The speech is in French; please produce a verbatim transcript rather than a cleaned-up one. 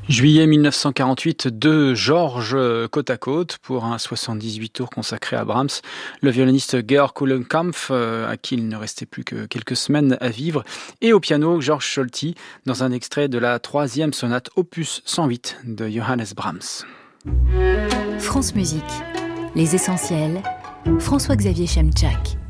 Juillet mille neuf cent quarante-huit, deux Georges côte à côte pour un soixante-dix-huit tours consacré à Brahms. Le violoniste Georg Kulenkampff, à qui il ne restait plus que quelques semaines à vivre, et au piano Georg Solti dans un extrait de la troisième sonate opus cent huit de Johannes Brahms. France Musique, les essentiels, François-Xavier Chemczak.